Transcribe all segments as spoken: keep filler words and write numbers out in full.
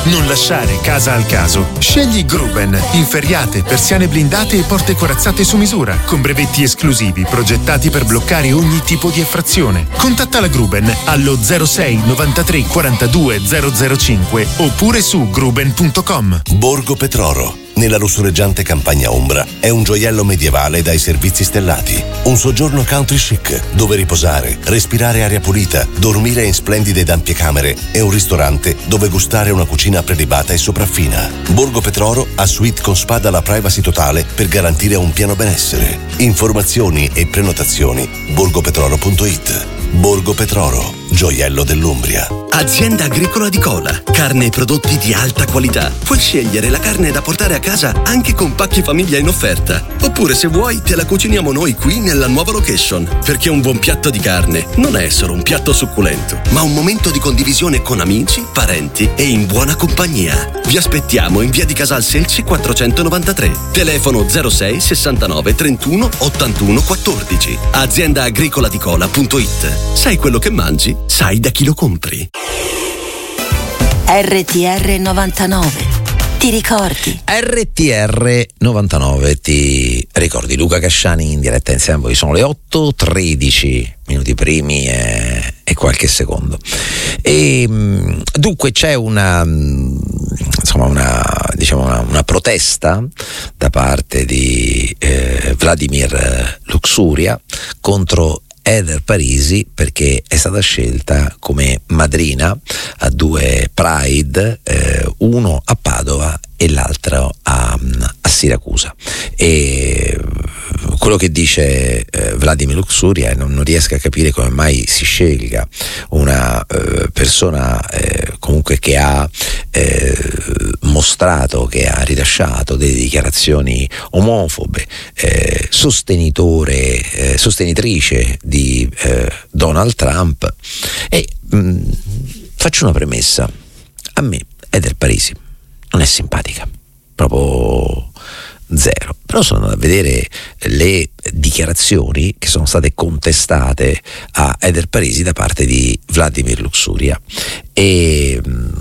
Non lasciare casa al caso. Scegli Gruben. Inferriate, persiane blindate e porte corazzate su misura, con brevetti esclusivi progettati per bloccare ogni tipo di effrazione. Contatta la Gruben allo zero sei novantatré quarantadue zero zero cinque oppure su gruben punto com. Borgo Petroro, nella lussureggiante campagna ombra, è un gioiello medievale dai servizi stellati. Un soggiorno country chic, dove riposare, respirare aria pulita, dormire in splendide ed ampie camere e un ristorante dove gustare una cucina prelibata e sopraffina. Borgo Petroro ha suite con spa dalla privacy totale per garantire un pieno benessere. Informazioni e prenotazioni borgopetroro punto it. Borgo Petroro, gioiello dell'Umbria. Azienda agricola di Cola, carne e prodotti di alta qualità. Puoi scegliere la carne da portare a casa anche con pacchi famiglia in offerta. Oppure se vuoi te la cuciniamo noi qui nella nuova location. Perché un buon piatto di carne non è solo un piatto succulento, ma un momento di condivisione con amici, parenti e in buona compagnia. Vi aspettiamo in via di Casal Selci quattrocentonovantatré. Telefono zero sei sessantanove trentuno ottantuno quattordici. azienda agricola di cola punto it. Sai quello che mangi, sai da chi lo compri. R T R novantanove. Ti ricordi? R T R novantanove, ti ricordi? Luca Casciani in diretta insieme a voi. Sono le otto tredici minuti primi e, e qualche secondo. E dunque c'è una insomma una diciamo una, una protesta da parte di eh, Vladimir Luxuria contro Heather Parisi, perché è stata scelta come madrina a due Pride, eh, uno a Padova e l'altro a, a Siracusa. E quello che dice eh, Vladimir Luxuria è non, non riesco a capire come mai si scelga una eh, persona eh, comunque che ha eh, mostrato, che ha rilasciato delle dichiarazioni omofobe, eh, sostenitore, eh, sostenitrice di eh, Donald Trump. E mh, faccio una premessa: a me Heather Parisi non è simpatica, proprio zero. Però sono andato a vedere le dichiarazioni che sono state contestate a Heather Parisi da parte di Vladimir Luxuria, e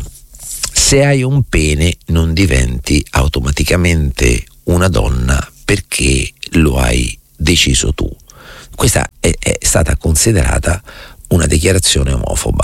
se hai un pene non diventi automaticamente una donna perché lo hai deciso tu. Questa è, è stata considerata una dichiarazione omofoba.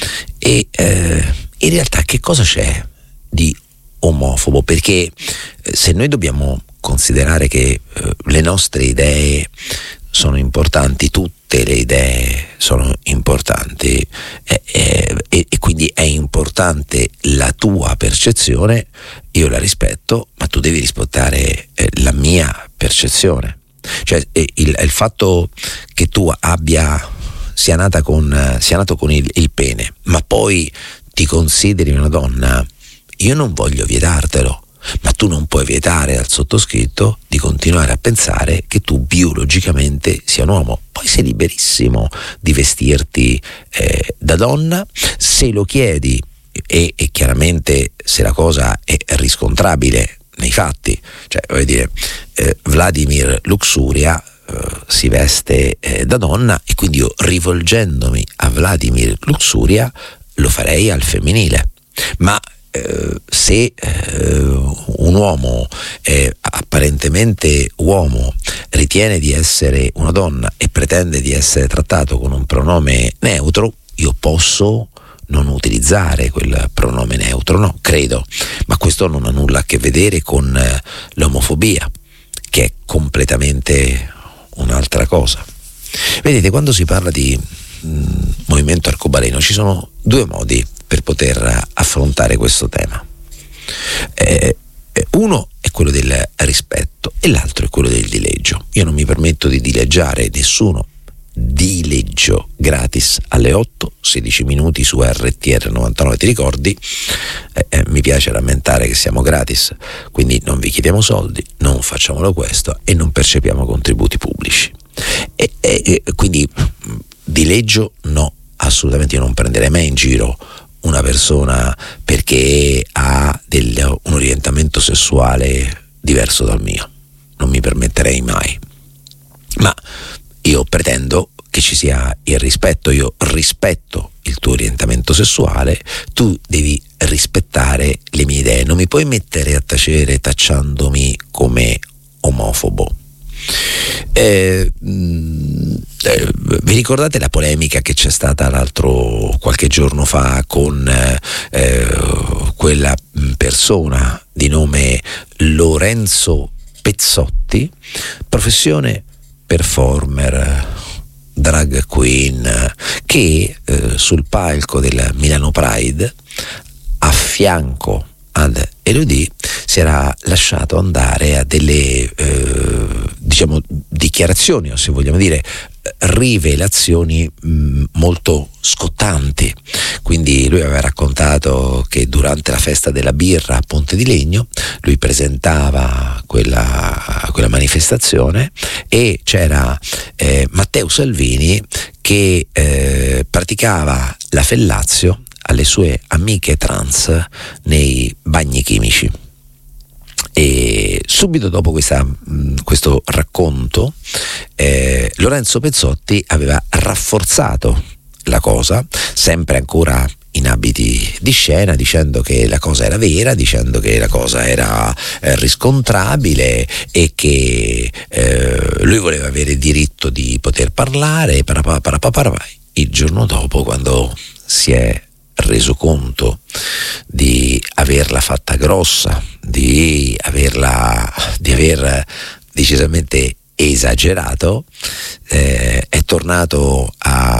E eh, in realtà che cosa c'è di omofobo? Perché se noi dobbiamo considerare che eh, le nostre idee sono importanti, tutte le idee sono importanti, eh, eh, e, e quindi è importante la tua percezione, io la rispetto, ma tu devi rispettare eh, la mia percezione. Cioè eh, il, il fatto che tu abbia sia nata con sia nato con il, il pene, ma poi ti consideri una donna, io non voglio vietartelo, ma tu non puoi vietare al sottoscritto di continuare a pensare che tu biologicamente sia un uomo. Poi sei liberissimo di vestirti eh, da donna se lo chiedi, e, e chiaramente se la cosa è riscontrabile nei fatti. Cioè, voglio dire, eh, Vladimir Luxuria eh, si veste eh, da donna, e quindi io, rivolgendomi a Vladimir Luxuria, lo farei al femminile. Ma Eh, se eh, un uomo eh, apparentemente uomo ritiene di essere una donna e pretende di essere trattato con un pronome neutro, io posso non utilizzare quel pronome neutro, no? Credo, ma questo non ha nulla a che vedere con eh, l'omofobia, che è completamente un'altra cosa. Vedete, quando si parla di mh, movimento arcobaleno ci sono due modi per poter affrontare questo tema. Eh, uno è quello del rispetto e l'altro è quello del dileggio. Io non mi permetto di dileggiare nessuno. Dileggio gratis alle otto, sedici minuti su R T R novantanove, ti ricordi? Eh, eh, mi piace rammentare che siamo gratis, quindi non vi chiediamo soldi, non facciamolo questo e non percepiamo contributi pubblici. E, e, e quindi dileggio no, assolutamente. Io non prenderei mai in giro una persona perché ha del, un orientamento sessuale diverso dal mio, non mi permetterei mai. Ma io pretendo che ci sia il rispetto, io rispetto il tuo orientamento sessuale, tu devi rispettare le mie idee, non mi puoi mettere a tacere tacciandomi come omofobo. Eh, eh, vi ricordate la polemica che c'è stata l'altro qualche giorno fa con eh, quella persona di nome Lorenzo Pezzotti, professione performer, drag queen, che eh, sul palco del Milano Pride, a fianco ad Elodie, si era lasciato andare a delle eh, diciamo dichiarazioni, o se vogliamo dire rivelazioni mh, molto scottanti. Quindi lui aveva raccontato che durante la festa della birra a Ponte di Legno lui presentava quella, quella manifestazione e c'era eh, Matteo Salvini che eh, praticava la fellazio alle sue amiche trans nei bagni chimici. E subito dopo questa, mh, questo racconto eh, Lorenzo Pezzotti aveva rafforzato la cosa, sempre ancora in abiti di scena, dicendo che la cosa era vera, dicendo che la cosa era eh, riscontrabile e che eh, lui voleva avere il diritto di poter parlare. Parapà, parapà, parapà. Il giorno dopo, quando si è reso conto di averla fatta grossa, di averla di aver decisamente esagerato, eh, è tornato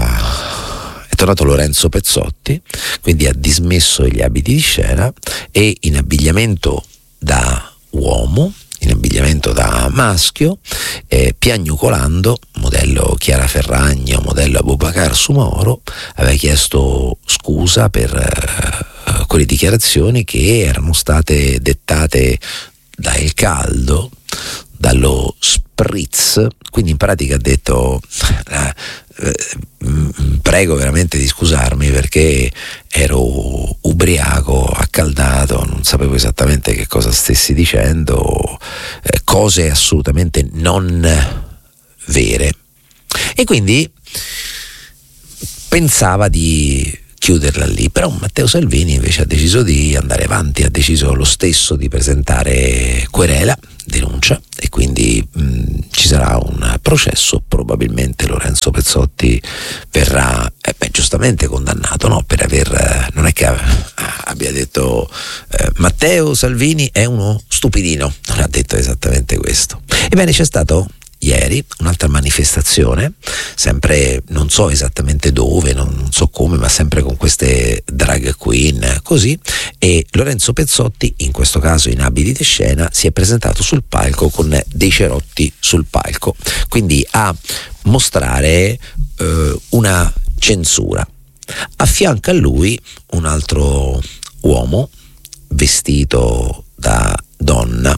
a è tornato Lorenzo Pezzotti, quindi ha dismesso gli abiti di scena e in abbigliamento da uomo, in abbigliamento da maschio, eh, piagnucolando, modello Chiara Ferragno, modello Abubakar Sumoro, aveva chiesto scusa per eh, quelle dichiarazioni che erano state dettate dal caldo, dallo spritz. Quindi in pratica ha detto eh, eh, prego veramente di scusarmi perché ero ubriaco, accaldato, non sapevo esattamente che cosa stessi dicendo, eh, cose assolutamente non vere. E quindi pensava di chiuderla lì, però Matteo Salvini invece ha deciso di andare avanti, ha deciso lo stesso di presentare querela, denuncia, e quindi mh, ci sarà un processo. Probabilmente Lorenzo Pezzotti verrà eh, beh, giustamente condannato, no? Per aver, non è che abbia detto eh, Matteo Salvini è uno stupidino, non ha detto esattamente questo. Ebbene, c'è stato ieri un'altra manifestazione, sempre non so esattamente dove, non, non so come, ma sempre con queste drag queen così, e Lorenzo Pezzotti, in questo caso in abiti di scena, si è presentato sul palco con dei cerotti sul palco, quindi a mostrare eh, una censura. A fianco a lui un altro uomo vestito da donna,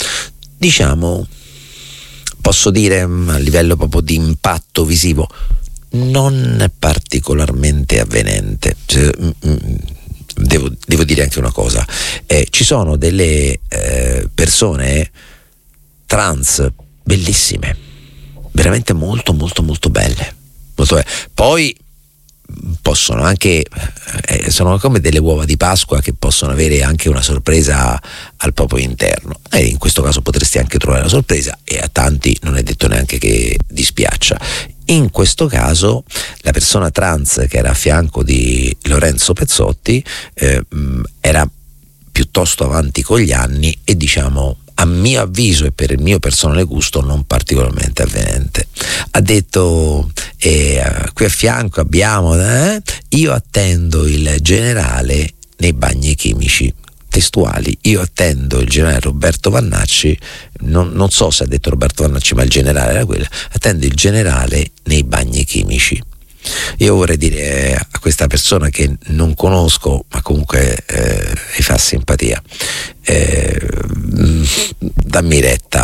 diciamo, posso dire a livello proprio di impatto visivo, non particolarmente avvenente. Cioè, devo, devo dire anche una cosa, eh, ci sono delle eh, persone trans bellissime, veramente molto molto molto belle, molto belle. Poi possono anche eh, sono come delle uova di Pasqua che possono avere anche una sorpresa al proprio interno, e in questo caso potresti anche trovare la sorpresa, e a tanti non è detto neanche che dispiaccia. In questo caso la persona trans che era a fianco di Lorenzo Pezzotti eh, era piuttosto avanti con gli anni e, diciamo, a mio avviso e per il mio personale gusto, non particolarmente avvenente. Ha detto eh, qui a fianco abbiamo eh, io attendo il generale nei bagni chimici. Testuali, io attendo il generale Roberto Vannacci, non, non so se ha detto Roberto Vannacci, ma il generale era quello, attendo il generale nei bagni chimici. Io vorrei dire a questa persona che non conosco, ma comunque eh, mi fa simpatia, eh, dammi retta.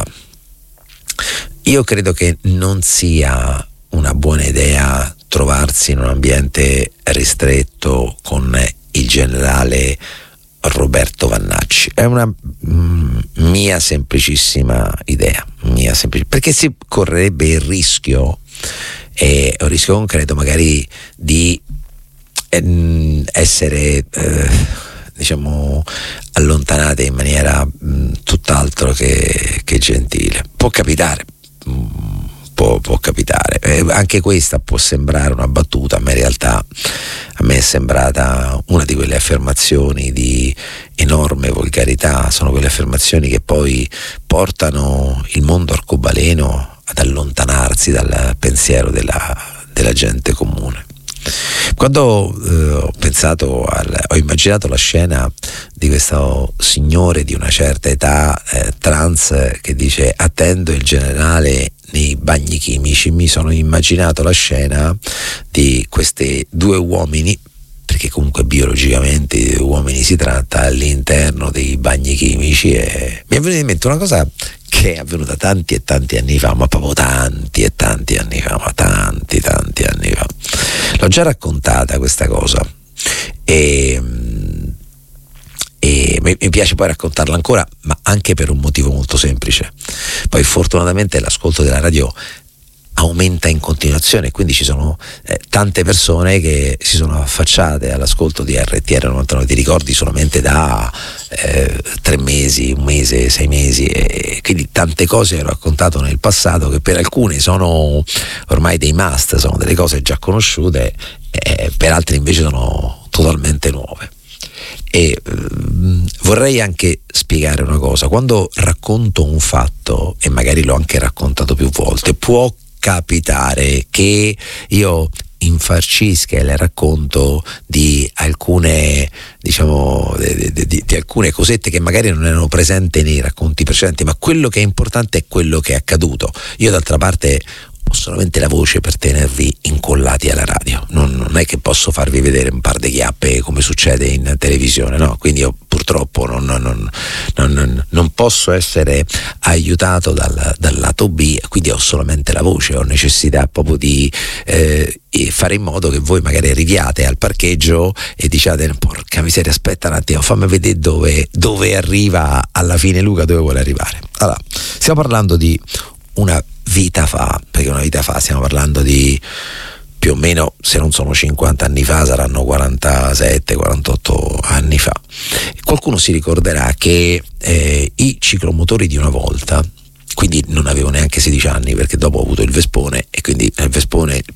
Io credo che non sia una buona idea trovarsi in un ambiente ristretto con il generale Roberto Vannacci. È una mm, mia semplicissima idea, mia semplic- perché si correrebbe il rischio, è un rischio concreto, magari di eh, essere eh, diciamo allontanate in maniera mh, tutt'altro che, che gentile. Può capitare, mh, può, può capitare. Eh, anche questa può sembrare una battuta, ma in realtà a me è sembrata una di quelle affermazioni di enorme volgarità. Sono quelle affermazioni che poi portano il mondo arcobaleno ad allontanarsi dal pensiero della, della gente comune. Quando eh, ho pensato al, ho immaginato la scena di questo signore di una certa età eh, trans che dice attendo il generale nei bagni chimici, mi sono immaginato la scena di questi due uomini, perché comunque biologicamente di uomini si tratta, all'interno dei bagni chimici, e mi è venuta in mente una cosa che è avvenuta tanti e tanti anni fa, ma proprio tanti e tanti anni fa, ma tanti tanti anni fa. L'ho già raccontata questa cosa e, e mi, mi piace poi raccontarla ancora, ma anche per un motivo molto semplice. Poi fortunatamente l'ascolto della radio aumenta in continuazione, quindi ci sono eh, tante persone che si sono affacciate all'ascolto di R T R novantanove, ti ricordi, solamente da eh, tre mesi, un mese, sei mesi, e quindi tante cose ho raccontato nel passato che per alcune sono ormai dei must, sono delle cose già conosciute, e per altre invece sono totalmente nuove. E ehm, vorrei anche spiegare una cosa: quando racconto un fatto, e magari l'ho anche raccontato più volte, può capitare che io infarcisca il racconto di alcune, diciamo, di, di, di, di alcune cosette che magari non erano presenti nei racconti precedenti, ma quello che è importante è quello che è accaduto. Io d'altra parte ho solamente la voce per tenervi incollati alla radio, non, non è che posso farvi vedere un par di chiappe come succede in televisione, no? Quindi io purtroppo non, non, non, non, non posso essere aiutato dal, dal lato B, quindi ho solamente la voce, ho necessità proprio di eh, fare in modo che voi magari arriviate al parcheggio e diciate porca miseria, aspetta un attimo, fammi vedere dove, dove arriva alla fine Luca, dove vuole arrivare. Allora, stiamo parlando di una vita fa, perché una vita fa stiamo parlando di più o meno, se non sono cinquanta anni fa, saranno quarantasette quarantotto anni fa. Qualcuno si ricorderà che eh, i ciclomotori di una volta, quindi non avevo neanche sedici anni, perché dopo ho avuto il Vespone, e quindi nel Vespone il